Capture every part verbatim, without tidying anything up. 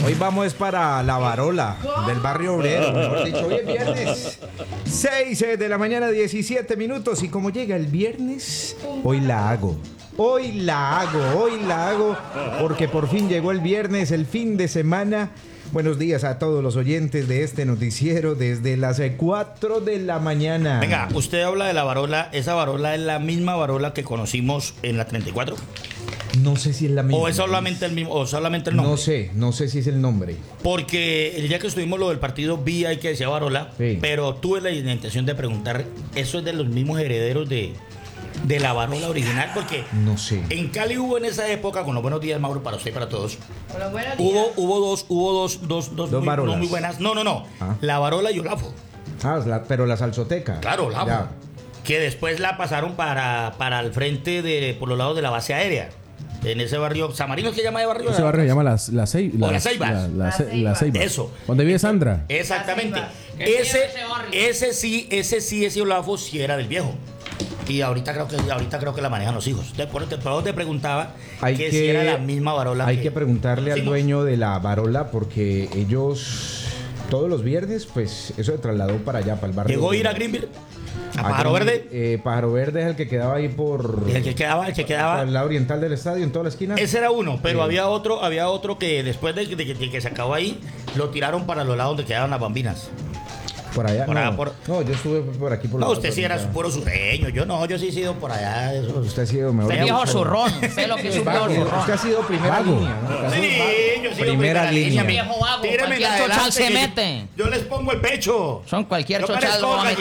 Hoy vamos para La Varola, del barrio obrero, mejor dicho. Hoy es viernes, seis de la mañana, diecisiete minutos. Y como llega el viernes, hoy la hago. Hoy la hago, hoy la hago, porque por fin llegó el viernes, el fin de semana. Buenos días a todos los oyentes de este noticiero desde las cuatro de la mañana. Venga, usted habla de la varola. ¿Esa varola es la misma varola que conocimos en la treinta y cuatro? No sé si es la misma. ¿O es solamente el mismo, o solamente el nombre? No sé, no sé si es el nombre. Porque el día que estuvimos lo del partido vi ahí que decía varola, sí. Pero tuve la intención de preguntar, ¿eso es de los mismos herederos de, de la varola original? Porque no sé. En Cali hubo en esa época, con los buenos días, Mauro, para usted y para todos, hubo, hubo dos, hubo dos, dos, dos, dos muy, varolas. No muy buenas. No, no, no. Ah. La varola y Olafo. Ah, la, pero la salsoteca. Claro, Olafo. Que después la pasaron para, para el frente de, por los lados de la base aérea. En ese barrio, ¿Samarino se llama de barrio? Ese barrio se llama La, la, Ceiba, o la Ceiba. La, la, la, la Ceiba. Eso. ¿Dónde vive Sandra? Exactamente. Ese, ese sí, ese sí, ese Olafo sí era del viejo. Y ahorita creo que ahorita creo que la manejan los hijos. Por eso te preguntaba hay que, que si era la misma varola. Hay que, que preguntarle al dueño de la varola porque ellos todos los viernes, pues eso se trasladó para allá, para el barrio. ¿Llegó a ir a Greenville? ¿A Pájaro Verde? Eh, Pájaro Verde es el que quedaba ahí por... El que quedaba, el que quedaba... Al lado oriental del estadio, en toda la esquina. Ese era uno, pero sí. había otro había otro que después de, de, de, de que se acabó ahí, lo tiraron para los lados donde quedaban las bambinas. Por allá, por no, allá por... no, yo estuve por aquí por No, usted sí era puro sureño, yo no, yo sí he sido por allá. Eso. Usted ha sido mejor. Usted viejo zurrón, usted lo que es un viejo zurrón. Usted ha sido primera vago. línea, ¿no? Sí, yo he sido primera línea. Viejo vago, cualquier chochal se mete. Yo les pongo el pecho. Son cualquier yo chochal lo mete.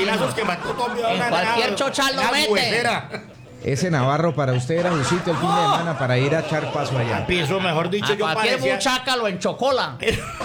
En cualquier chochal lo mete. Ese Navarro para usted era un sitio el fin de semana para ir a echar paso allá. Pienso, mejor dicho, a yo cualquier parecía... muchaca lo enchocola.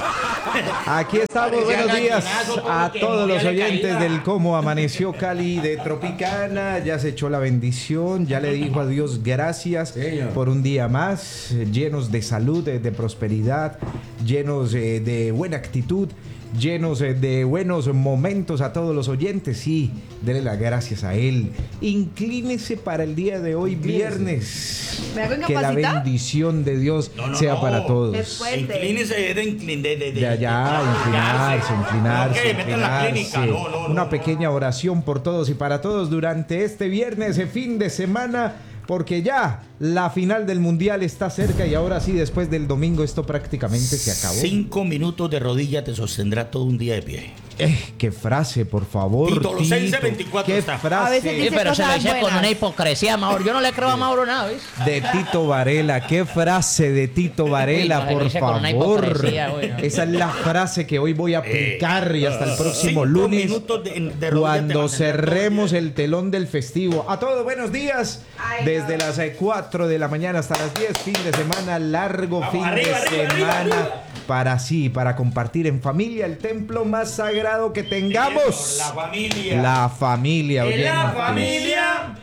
Aquí estamos, buenos días a todos los oyentes del Cómo Amaneció Cali de Tropicana. Ya se echó la bendición, ya le dijo a Dios gracias por un día más, llenos de salud, de, de prosperidad, llenos de, de buena actitud, llenos de buenos momentos a todos los oyentes. Sí, denle las gracias a él. Inclínese para el día de hoy, viernes. Que la bendición de Dios no, no, sea no. para todos. Inclínese de, inclin, de, de, de, de allá, inclinarse, inclinarse, okay, inclinarse. No, no, Una no, pequeña no. oración por todos y para todos durante este viernes, el fin de semana. Porque ya la final del Mundial está cerca y ahora sí, después del domingo, esto prácticamente se acabó. Cinco minutos de rodilla te sostendrá todo un día de pie. Eh, qué frase, por favor. Tito, los seis veinticuatro qué está. frase. A veces dice sí, pero se lo dice con una hipocresía, Mauro. Yo no le creo a Mauro nada, ¿ves? De Tito Varela, qué frase de Tito Varela, sí, por favor. Esa es la frase que hoy voy a aplicar eh, y hasta el próximo lunes, minutos de, de cuando cerremos el telón del festivo. A todos, buenos días. Ay, desde no. las cuatro de la mañana hasta las diez, fin de semana largo, Vamos, fin arriba, de arriba, semana. Arriba, arriba. Para sí, para compartir en familia el templo más sagrado que tengamos. La familia. La familia. ¿En la familia?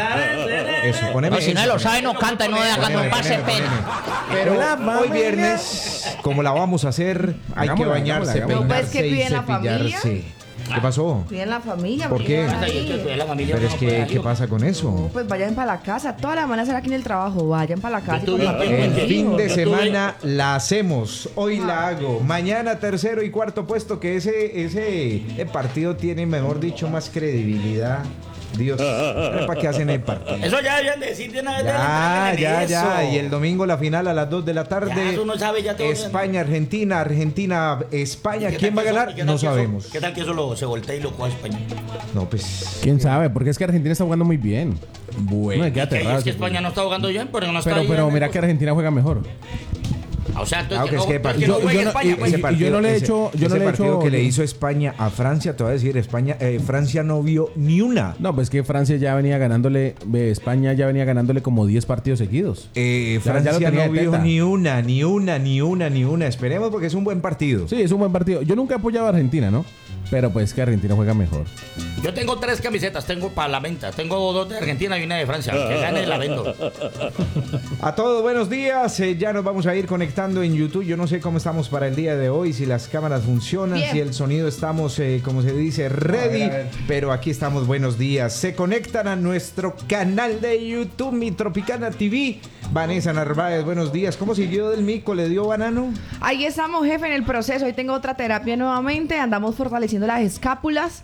Eso, poneme no, si no lo sabe, no canta y no deja cuando pase pena. Pero hoy viernes, como la vamos a hacer, hay que bañarse, peinarse y cepillarse. ¿Qué pasó? Cuiden la familia. ¿Por qué? Pero es que, ¿qué pasa con eso? No, pues vayan para la casa. Toda la semana será aquí en el trabajo. Vayan para la casa. El fin de semana la hacemos. Hoy la hago. Mañana tercero y cuarto puesto, que ese, ese partido tiene, mejor dicho, más credibilidad. Dios, ¿para qué hacen el partido? Eso ya deben decir de una vez. Ya, de ya, eso. ya. Y el domingo la final a las dos de la tarde. Ya, eso no sabe, ya todo España, Argentina, Argentina, España. ¿Quién va a ganar? No sabemos. Eso, ¿Qué tal que eso lo, se voltea y lo coja España? No, pues. ¿Quién sabe? Porque es que Argentina está jugando muy bien. Bueno. No, es que, es que España no está jugando bien, pero no está Pero, bien, pero mira que Argentina juega mejor. O sea, entonces, ah, que es no, que que no juegue España, pues. Ese partido, yo no le he ese, hecho, yo ese no le he partido hecho, que le hizo España a Francia, te voy a decir, España, eh, Francia no vio ni una. No, pues que Francia ya venía ganándole, España ya venía ganándole como diez partidos seguidos. Eh, Francia ya, ya no vio ni una, ni una, ni una, ni una. Esperemos porque es un buen partido. Sí, es un buen partido. Yo nunca he apoyado a Argentina, ¿no? Pero pues que Argentina juega mejor. Yo tengo tres camisetas, tengo para la venta. Tengo dos de Argentina y una de Francia. Que gane la vendo. A todos, buenos días. Eh, ya nos vamos a ir conectando en YouTube. Yo no sé cómo estamos para el día de hoy, si las cámaras funcionan, Bien. si el sonido estamos, eh, como se dice, ready. A ver, a ver. Pero aquí estamos, buenos días. Se conectan a nuestro canal de YouTube, Mi Tropicana T V. Vanessa Narváez, buenos días. ¿Cómo siguió del mico? ¿Le dio banano? Ahí estamos, jefe, en el proceso. Hoy tengo otra terapia nuevamente. Andamos fortaleciendo las escápulas.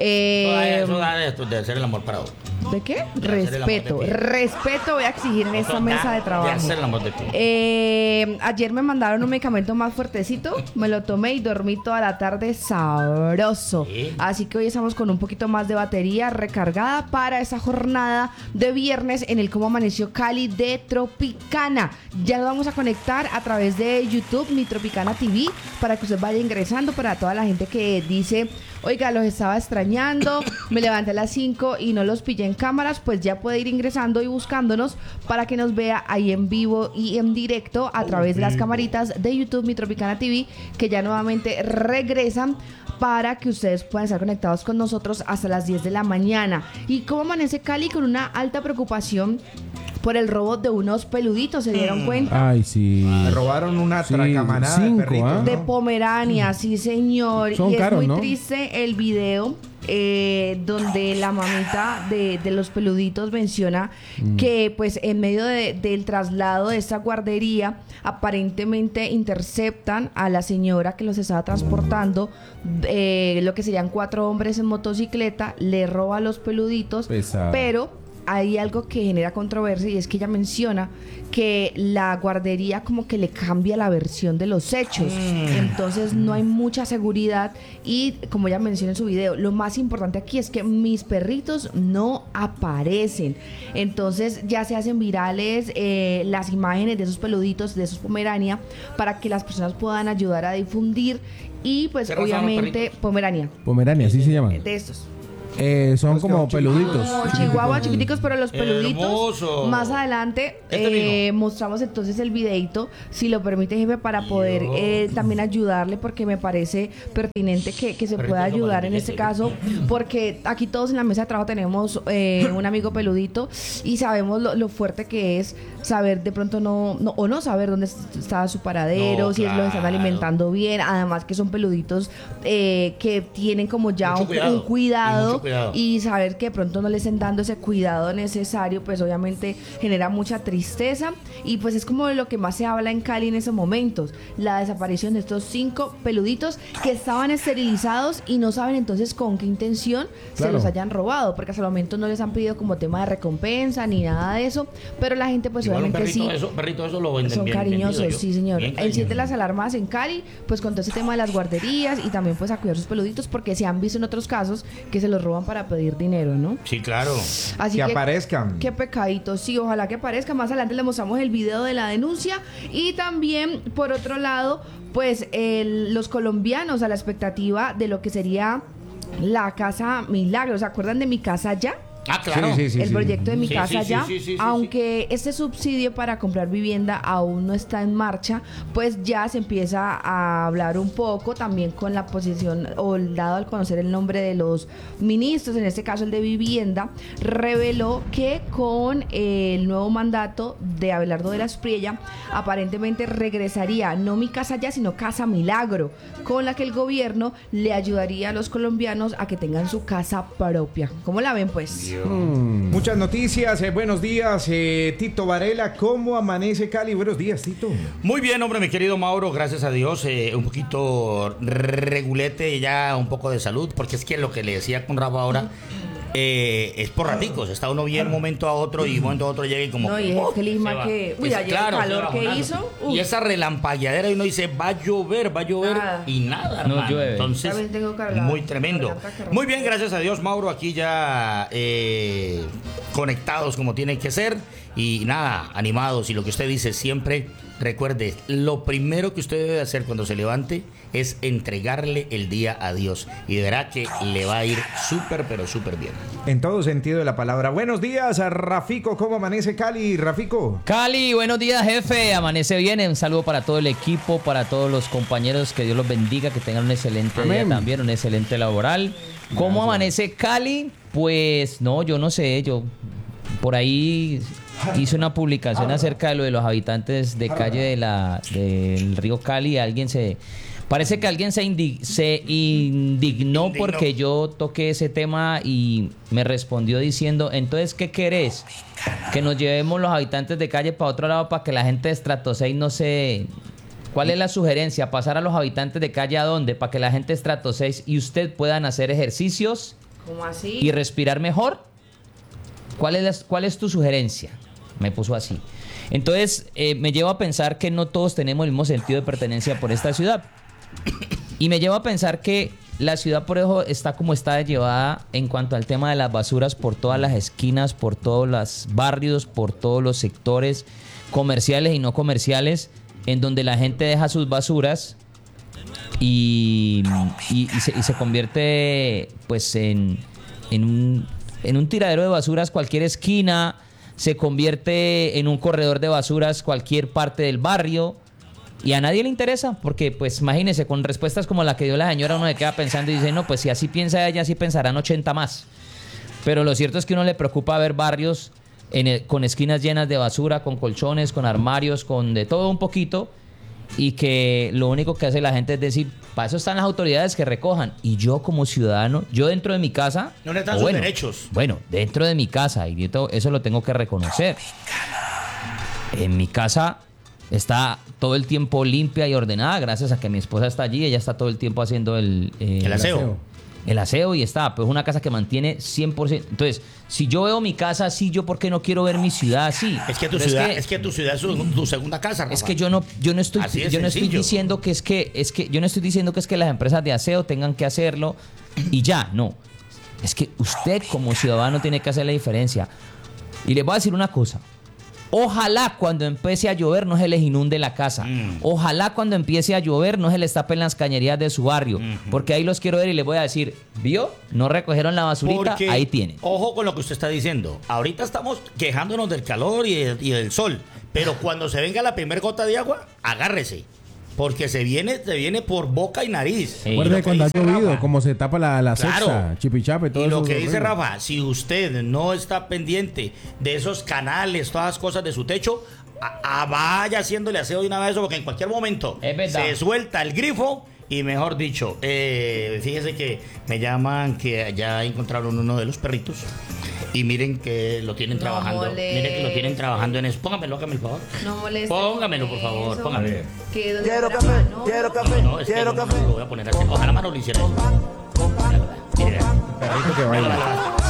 Eh, Eso da de, de hacer el amor para otro. ¿De qué? De hacer el amor Respeto. de pie. Respeto voy a exigir en esta Eso mesa da de trabajo. De hacer el amor de pie. Eh, ayer me mandaron un medicamento más fuertecito. Me lo tomé y dormí toda la tarde sabroso. Sí. Así que hoy estamos con un poquito más de batería recargada para esa jornada de viernes en el Cómo Amaneció Cali de Tropicana. Ya lo vamos a conectar a través de YouTube, mi Tropicana T V, para que usted vaya ingresando. Para toda la gente que dice, oiga, los estaba extrañando, me levanté a las cinco y no los pillé en cámaras, pues ya puede ir ingresando y buscándonos para que nos vea ahí en vivo y en directo a través de las camaritas de YouTube, mi Tropicana T V, que ya nuevamente regresan para que ustedes puedan estar conectados con nosotros hasta las diez de la mañana. ¿Y cómo amanece Cali? Con una alta preocupación por el robo de unos peluditos, ¿se dieron Mm. cuenta? Ay, sí. Me robaron una Sí, tracamanada cinco, de perritos, ¿ah? ¿no? De Pomerania, sí señor. Son y es caros, muy ¿no? triste el video eh, donde la mamita de, de los peluditos menciona Mm. que pues en medio de- del traslado de esta guardería aparentemente interceptan a la señora que los estaba transportando, eh, lo que serían cuatro hombres en motocicleta, le roba los peluditos, Pesado. pero hay algo que genera controversia y es que ella menciona que la guardería como que le cambia la versión de los hechos. Entonces no hay mucha seguridad y como ella menciona en su video, lo más importante aquí es que mis perritos no aparecen. Entonces ya se hacen virales eh, las imágenes de esos peluditos, de esos Pomerania, para que las personas puedan ayudar a difundir y pues ¿Qué raza son los obviamente perritos? Pomerania, Pomerania, así se llaman. de estos. Eh, son Los que como son peluditos. Como chihuahua chiquiticos, pero los peluditos. Hermoso. Más adelante Este eh, mostramos entonces el videito, si lo permite, jefe, para poder Dios. eh, también ayudarle, porque me parece pertinente que, que se Perrito pueda como ayudar la en este niña, caso, porque aquí todos en la mesa de trabajo tenemos eh, un amigo peludito y sabemos lo, lo fuerte que es saber de pronto no, no o no saber dónde está su paradero, No, si los están claro. alimentando bien, además que son peluditos eh, que tienen como ya Mucho un cuidado. un cuidado, Y mucho cuidado. y saber que de pronto no le estén dando ese cuidado necesario, pues obviamente genera mucha tristeza y pues es como de lo que más se habla en Cali en esos momentos, la desaparición de estos cinco peluditos que estaban esterilizados y no saben entonces con qué intención se Claro. los hayan robado, porque hasta el momento no les han pedido como tema de recompensa ni nada de eso, pero la gente pues Igual un obviamente perrito, sí. eso, perrito eso lo venden Son bien cariñosos, vendido, yo. sí señor. Bien El siete de cariñoso. las alarmas en Cali, pues con todo ese tema de las guarderías y también pues a cuidar sus peluditos, porque se han visto en otros casos que se los roban para pedir dinero, ¿no? Sí, claro. Así Que aparezcan. Qué pecadito, sí, ojalá que aparezca. Más adelante le mostramos el video de la denuncia. Y también, por otro lado, pues el- los colombianos a la expectativa de lo que sería la Casa Milagro. ¿Se acuerdan de Mi Casa Ya? Ah, claro. Sí, sí, sí. El proyecto de Mi Sí, Casa sí, sí, Ya, sí, sí, sí, aunque este subsidio para comprar vivienda aún no está en marcha, pues ya se empieza a hablar un poco también con la posición o el dado al conocer el nombre de los ministros, en este caso el de vivienda, reveló que con el nuevo mandato de Abelardo de la Espriella, aparentemente regresaría no Mi Casa Ya, sino Casa Milagro, con la que el gobierno le ayudaría a los colombianos a que tengan su casa propia. ¿Cómo la ven, pues? Muchas noticias, eh, buenos días, eh, Tito Varela, ¿cómo amanece Cali? Buenos días, Tito. Muy bien, hombre, mi querido Mauro, gracias a Dios, eh, un poquito regulete, ya un poco de salud, porque es que lo que le decía con Rafa ahora eh, es por raticos, está uno bien un momento a otro y de un momento a otro llega y como... No, y el ¡oh! clima se va. que- uy, Ese- ayer el calor se va que bajando. hizo, uf. Y esa relampagueadera y uno dice, va a llover, va a llover Nada. y nada, No hermano. llueve. Entonces, También tengo cargada- muy tremendo. cargada carroza. Muy bien, gracias a Dios, Mauro, aquí ya eh, conectados como tienen que ser y nada, animados y lo que usted dice siempre, recuerde, lo primero que usted debe hacer cuando se levante es entregarle el día a Dios y verá que le va a ir súper, pero súper bien. En todo sentido de la palabra. Buenos días, a Rafico, ¿cómo amanece Cali? Rafico. Cali, buenos días, jefe. Amanece bien. Un saludo para todo el equipo, para todos los compañeros. Que Dios los bendiga, que tengan un excelente Amén. día también, un excelente laboral. ¿Cómo amanece Cali? Pues no, yo no sé. Yo por ahí hice una publicación acerca de lo de los habitantes de calle de la, del río Cali. Alguien se Parece que alguien se, indi- se indignó, Indignó porque yo toqué ese tema y me respondió diciendo, entonces, ¿qué querés? Que nos llevemos los habitantes de calle para otro lado para que la gente de estrato seis no se... ¿Cuál es la sugerencia? ¿Pasar a los habitantes de calle a dónde? Para que la gente de estrato seis y usted puedan hacer ejercicios ¿Cómo así? y respirar mejor. ¿Cuál es, la- cuál es tu sugerencia? Me puso así. Entonces, eh, me lleva a pensar que no todos tenemos el mismo sentido de pertenencia por esta ciudad. Y me lleva a pensar que la ciudad por eso está como está llevada en cuanto al tema de las basuras por todas las esquinas, por todos los barrios, por todos los sectores comerciales y no comerciales, en donde la gente deja sus basuras y, y- y se, y se convierte pues en, en, un, en un tiradero de basuras cualquier esquina, se convierte en un corredor de basuras cualquier parte del barrio. Y a nadie le interesa, porque pues imagínese, con respuestas como la que dio la señora, uno se queda pensando y dice, no, pues si así piensa ella, así pensarán ochenta más. Pero lo cierto es que a uno le preocupa ver barrios en el- con esquinas llenas de basura, con colchones, con armarios, con de todo un poquito, y que lo único que hace la gente es decir, para eso están las autoridades que recojan. Y yo como ciudadano, yo dentro de mi casa... No le dan o sus bueno, derechos. Bueno, dentro de mi casa, y yo to- eso lo tengo que reconocer. En mi casa está todo el tiempo limpia y ordenada, gracias a que mi esposa está allí. Ella está todo el tiempo haciendo el, eh, El aseo. el aseo y está, pues una casa que mantiene cien por ciento. Entonces, si yo veo mi casa así, ¿yo por qué no quiero ver mi ciudad así? Es que tu Pero ciudad, que- es que tu ciudad es su- tu segunda casa, Rafa. es que yo no, yo no estoy, Así de yo no estoy sencillo. diciendo que es que, es que, yo no estoy diciendo que es que las empresas de aseo tengan que hacerlo y ya, no. Es que usted como ciudadano tiene que hacer la diferencia. Y les voy a decir una cosa. Ojalá cuando empiece a llover no se les inunde la casa. Mm. Ojalá cuando empiece a llover no se les tapen las cañerías de su barrio. Porque ahí los quiero ver y les voy a decir, ¿vio? No recogieron la basurita, Porque, ahí tienen. ojo con lo que usted está diciendo. Ahorita estamos quejándonos del calor y, de- y del sol. Pero cuando se venga la primera gota de agua, agárrese. Porque se viene, se viene por boca y nariz. Sí. Y lo Recuerde que cuando ha dice llovido, Rafa, cómo se tapa la, la Claro. sexta, chipichape, todo y lo eso que es dice horrible. Rafa, si usted no está pendiente de esos canales, todas las cosas de su techo, a- a- vaya haciéndole aseo de una vez, porque en cualquier momento Es verdad. se suelta el grifo. Y mejor dicho, eh, fíjese que me llaman que ya encontraron uno de los perritos. Y miren que lo tienen No trabajando. Miren que lo tienen moleste. trabajando en eso. Póngamelo, hágame por favor. No moleste. Póngamelo, con por favor, eso. póngamelo. Que donde Quiero fuera café, mano, quiero café, No, es que quiero yo no café. lo voy a poner así. Ojalá mano lo hiciera eso. Mira, Perrito que baila.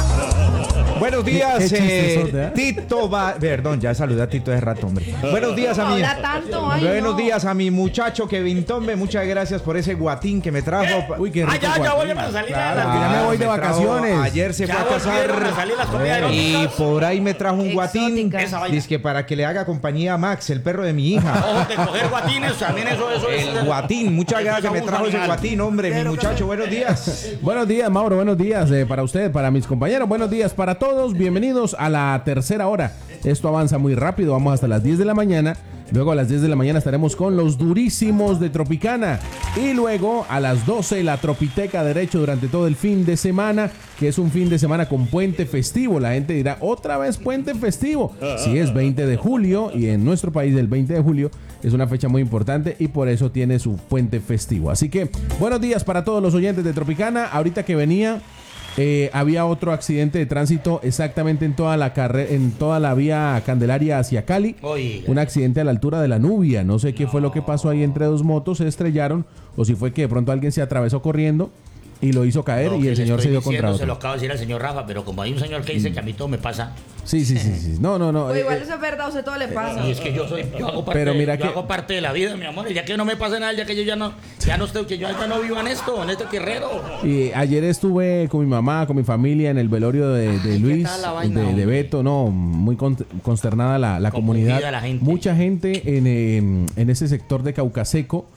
Buenos días, Qué eh, chistezote, ¿eh? Tito va... Perdón, ya saludé a Tito de rato, hombre. Buenos días a No mi... habla tanto, ay, Buenos no. días a mi muchacho Kevin Tombe. Muchas gracias por ese guatín que me trajo. Uy, qué rico. Ah, ya, ya voy guatín. a salir Claro, a que ya me voy de me trajo- vacaciones. Ayer se Ya fue a volvieron a casar. salir las comidas Y eróticas. por ahí me trajo un guatín. Exóticas. Esa vaina. Dice que para que le haga compañía a Max, el perro de mi hija. Ojo, que coger guatines también eso, eso es. El guatín, muchas Eso gracias que es me abuso trajo ese animal. guatín, hombre. Mi muchacho, buenos días. Buenos días, Mauro. Buenos días eh, para usted, para mis compañeros. Buenos días para todos. Bienvenidos a la tercera hora. Esto avanza muy rápido. Vamos hasta las diez de la mañana. Luego a las diez de la mañana estaremos con los durísimos de Tropicana. Y luego a las doce la Tropiteca Derecho durante todo el fin de semana, que es un fin de semana con puente festivo. La gente dirá, otra vez puente festivo. Sí, es veinte de julio y en nuestro país el veinte de julio es una fecha muy importante y por eso tiene su puente festivo. Así que buenos días para todos los oyentes de Tropicana. Ahorita que venía... Eh, había otro accidente de tránsito exactamente en toda la carre- en toda la vía Candelaria hacia Cali. Oiga. Un accidente a la altura de la Nubia. No sé qué fue lo que pasó ahí entre dos motos, se estrellaron o si fue que de pronto alguien se atravesó corriendo y lo hizo caer Lo y que el le señor estoy se dio diciendo, contra Se lo otro. acaba de decir al señor Rafa, pero como hay un señor que dice que a mí todo me pasa. Sí, sí, sí, sí. No, no, no. O eh, igual eh, eso es verdad, a usted todo le pasa. Y es que yo soy, yo hago parte, Pero mira yo que- hago parte de la vida, mi amor. Ya que no me pase nada, ya que yo ya no, ya no estoy, que yo ya no vivo en esto, en este guerrero. Y ayer estuve con mi mamá, con mi familia en el velorio de, de Ay, ¿qué Luis, tal la vaina, de, de hombre? Beto, no, muy con- consternada la, la Confundida comunidad. la gente. Mucha gente en, en, en ese sector de Caucaseco,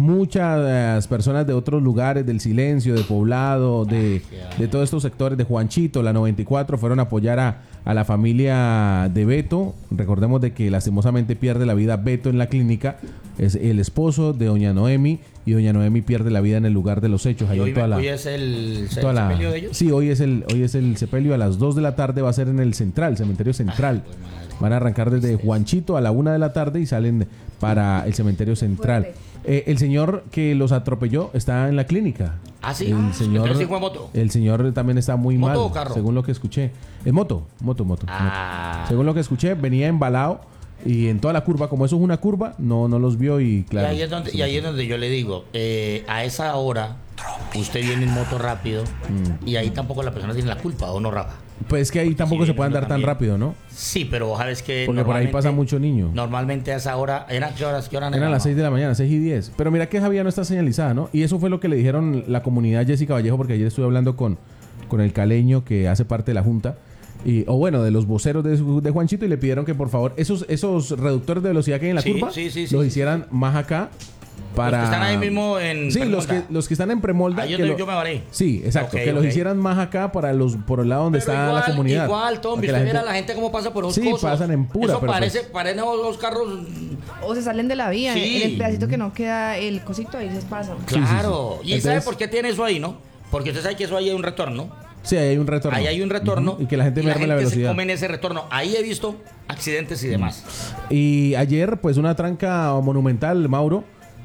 muchas personas de otros lugares, del Silencio, de Poblado, de, de todos estos sectores, de Juanchito, la noventa y cuatro, fueron a apoyar a, a la familia de Beto. Recordemos de que lastimosamente pierde la vida Beto en la clínica, es el esposo de doña Noemi, y doña Noemi pierde la vida en el lugar de los hechos. Y Ahí hoy, en toda la, hoy es el, el toda la- sepelio de ellos. Sí, hoy es el hoy es el sepelio a las dos de la tarde, va a ser en el central, cementerio central. Van a arrancar desde Juanchito a la una de la tarde y salen para el cementerio central. Fuerte. Eh, el señor que los atropelló está en la clínica. Ah, sí. El Ah, señor, entonces sí fue moto. el señor también está muy ¿Moto mal, o carro? según lo que escuché. Es moto, moto, moto. Ah. moto. Según lo que escuché, venía embalado y en toda la curva, como eso es una curva, no, no los vio y claro. Y ahí es donde, y ahí es donde yo le digo, eh, a esa hora usted viene en moto rápido Mm. y ahí tampoco la persona tiene la culpa, ¿o no, Rafa? Pues es que ahí tampoco Sí, se puede andar también. tan rápido, ¿no? Sí, pero sabes que Porque por ahí normalmente- pasa mucho niño. Normalmente a esa hora, ¿eran qué horas? ¿Qué horas Eran las seis de la mañana, seis y diez. Pero mira que Javier no está señalizada, ¿no? Y eso fue lo que le dijeron la comunidad Jessica Vallejo, porque ayer estuve hablando con, con el caleño que hace parte de la junta. Y, o bueno, de los voceros de, su- de Juanchito, y le pidieron que por favor esos, esos reductores de velocidad que hay en la Sí, curva sí, sí, sí, los sí, hicieran más acá para... Los que están ahí mismo en Sí, los Premolda. que, los que están en Premolda. Ahí es que donde lo- yo me varé. Sí, exacto. Ok, que los ok. hicieran más acá para los por el lado donde Pero está igual, la comunidad. Igual, Tom, Para que usted la mira gente- la gente cómo pasa por esos Sí, cosos. pasan en pura, Eso pero parece, pues- parecen los carros. O se salen de la vía. Sí. En el pedacito que no queda el cosito, ahí se pasan. Sí, sí, sí. Claro. ¿Y Entonces- sabe por qué tiene eso ahí, no? Porque usted sabe que eso ahí hay un retorno. Sí, ahí hay un retorno. Ahí hay un retorno. Ujú. Y que la gente y merme la se velocidad. come en ese retorno. Ahí he visto accidentes y demás. Y ayer, pues, una tranca monumental, Mauro,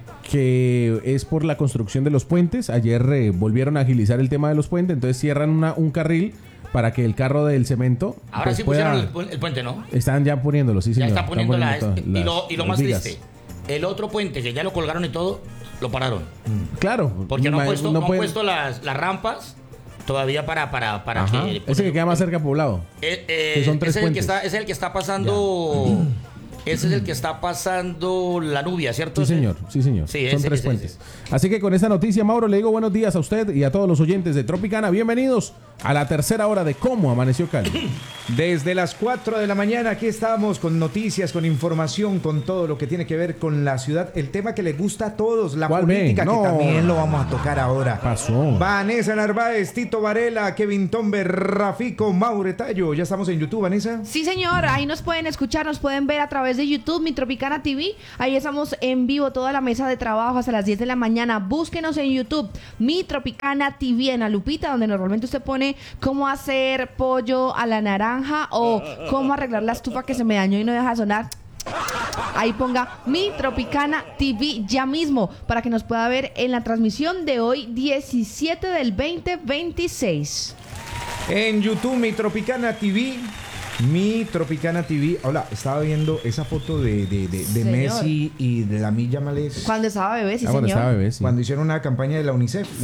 que es por la construcción de los puentes. Ayer eh, volvieron a agilizar el tema de los puentes, entonces cierran una- un carril para que el carro del cemento. Ahora pues, sí pueda- pusieron el, pu- el puente, ¿no? Están ya poniéndolo, sí, Ya señor. está poniendo la. todo, y, las- lo, y lo las más vigas. triste, el otro puente que ya lo colgaron y todo, lo pararon. Claro. Porque no han ma- puesto, no han pueden- puesto las, las rampas todavía para, para, para Ajá. que. Ese que queda más cerca poblado. Eh, eh, que son tres ese es el que puentes. está, ese es el que está pasando. Ese es el que está pasando la Nubia, ¿cierto? Sí, Ese- señor, sí, señor. Sí, Son ese, tres ese, puentes. Así que con esta noticia, Mauro, le digo buenos días a usted y a todos los oyentes de Tropicana. Bienvenidos a la tercera hora de Cómo Amaneció Cali. Desde las cuatro de la mañana aquí estamos con noticias, con información, con todo lo que tiene que ver con la ciudad. El tema que le gusta a todos, la ¿Cuál, política, ven? No. que también lo vamos a tocar ahora. Pasó. Vanessa Narváez, Tito Varela, Kevin Tomber, Rafico, Maure Tallo. Ya estamos en YouTube, Vanessa. Sí, señor, ahí nos pueden escuchar, nos pueden ver a través de YouTube, Mi Tropicana T V. Ahí estamos en vivo, toda la mesa de trabajo hasta las diez de la mañana. Búsquenos en YouTube, Mi Tropicana T V, en la lupita, donde normalmente usted pone cómo hacer pollo a la naranja o cómo arreglar la estufa que se me dañó y no deja de sonar. Ahí ponga Mi Tropicana T V ya mismo para que nos pueda ver en la transmisión de hoy, diecisiete del veinte veintiséis. En YouTube, Mi Tropicana T V. Mi Tropicana T V. Hola, estaba viendo esa foto de, de, de, de Señor. Messi y de la Milla Malés. Cuando estaba bebé, sí, Ah, cuando señor. estaba bebé, sí. Cuando hicieron una campaña de la UNICEF.